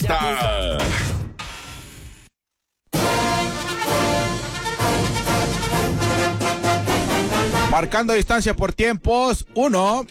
fiesta. Marcando distancia por tiempos. 1,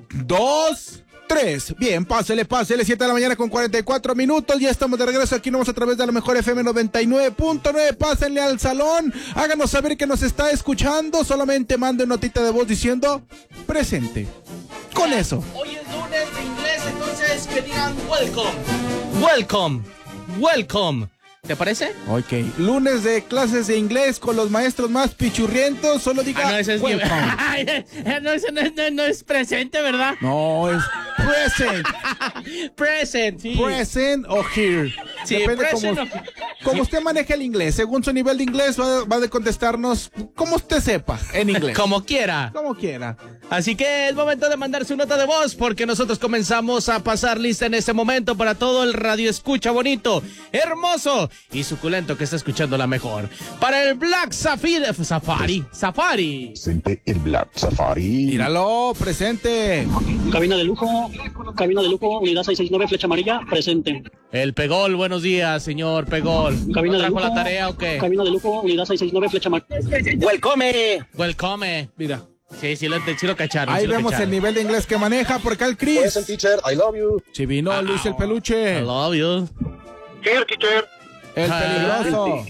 2, 3. Bien, pásele, 7 de la mañana con 44 minutos. Ya estamos de regreso aquí, nomás a través de la mejor FM 99.9. Pásenle al salón. Háganos saber que nos está escuchando. Solamente mande una notita de voz diciendo presente. Con eso. Hoy es lunes de inglés, entonces que digan welcome. Welcome. Welcome. ¿Te parece? Ok. Lunes de clases de inglés con los maestros más pichurrientos. Solo diga no, ese es welcome. no, ese no es presente, ¿verdad? No, es present. Present, sí. Present o here. Sí, depende present como sí. usted maneja el inglés. Según su nivel de inglés va a contestarnos como usted sepa en inglés. Como quiera. Como quiera. Así que es momento de mandar su nota de voz porque nosotros comenzamos a pasar lista en este momento para todo el radio escucha bonito, hermoso y suculento que está escuchando la mejor. Para el Black Safari. Presente el Black Safari. Míralo, presente. Cabina de lujo, unidad 669, flecha amarilla, presente. El Pegol, buenos días, señor Pegol. Cabina de ¿Trajo lujo, la tarea o qué? Cabina de lujo, unidad 669, flecha amarilla. Welcome. Mira. Sí lo cacharon. Ahí sí lo vemos cacharon. el nivel de inglés que maneja. Por acá el Chris. Present teacher, I love you. Chivino, Luis el peluche. I love you. Here, teacher. El peligroso.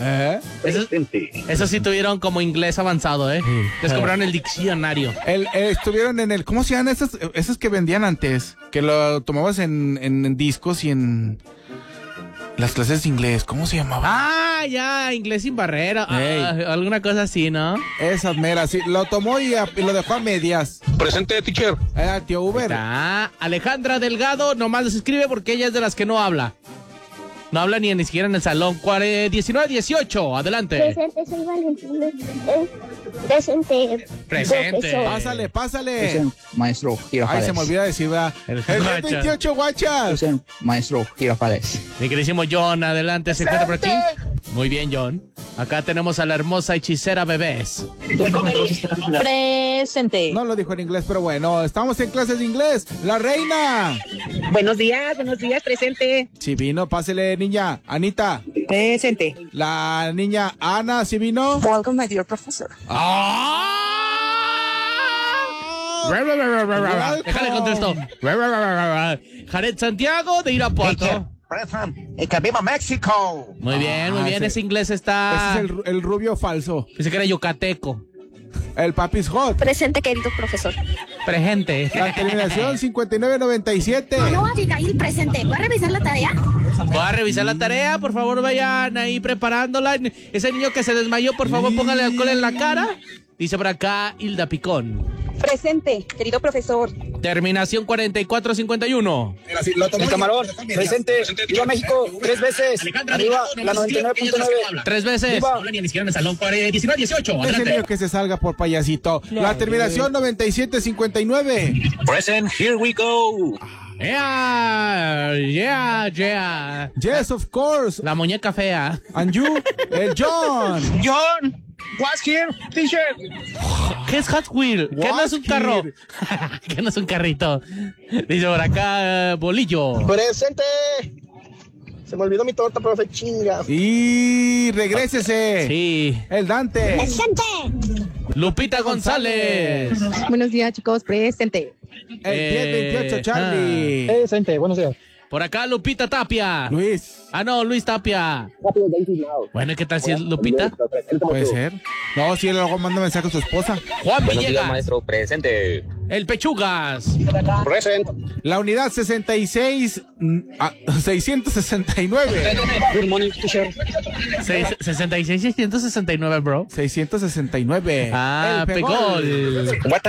Esos sí tuvieron como inglés avanzado, ¿eh? Les compraron el diccionario. Estuvieron en el... ¿Cómo se llaman esos que vendían antes? Que lo tomabas en discos y en... Las clases de inglés, ¿cómo se llamaba? Ah, ya, inglés sin barrera. Alguna cosa así, ¿no? Esas meras, sí. Lo tomó y lo dejó a medias. Presente teacher. Tío Uber. Alejandra Delgado nomás les escribe porque ella es de las que no habla. No habla ni siquiera en el salón. 19-18, adelante. Presente, soy Valentina. Presente. Presente. Profesor. Pásale. Maestro Girafales. Ay, se me olvida decir, ¿verdad? El El guacha. 28 guachas. Maestro Girafales. Mi queridísimo John, adelante, se encuentra por aquí. Muy bien, John. Acá tenemos a la hermosa hechicera Bebés. Presente. No lo dijo en inglés, pero bueno, estamos en clases de inglés. La reina. Buenos días, presente. Si vino, pásele, niña. Anita. Presente. La niña Ana, si vino. Welcome, my dear professor. Déjale contesto. Jared Santiago de Irapuato. ¡Que viva México! Muy bien, ese- ese inglés está... Ese es el rubio falso. Pensé que era yucateco. El Papis Hot. Presente, querido profesor. Presente. La terminación 5997. No, Abigail, presente. ¿Va a revisar la tarea? Voy a revisar la tarea, por favor vayan ahí preparándola. Ese niño que se desmayó, por favor póngale alcohol en la cara. Dice por acá Hilda Picón. Presente, querido profesor. Terminación 4451. El camarón, presente. Viva México, 3 veces. Arriba, la 99.9. 3 veces. Viva. Ni siquiera en el salón. 19-18. Ese niño que se salga por payasito. La terminación 9759. Present, here we go. Yeah. Yes, of course. La muñeca fea. And you, el John. John, what's here, teacher? ¿Qué es Hot Wheel? ¿Qué no es un carro? ¿Qué no es un carrito? Dice por acá, Bolillo. Presente. Se me olvidó mi torta, profe, chinga. Y regrésese. Sí. El Dante. Presente. Lupita González. Buenos días, chicos, presente. El 1028 Charlie. Presente, buenos días. Por acá, Lupita Tapia. Luis. Luis Tapia. Bueno, ¿y qué tal si es Lupita? Puede ser. No, si él luego manda mensaje a su esposa. Juan Villegas. presente. El Pechugas. Present. La unidad 669. Good morning, teacher. 66-669, bro. 669. Ah, El Pegol. Pegol.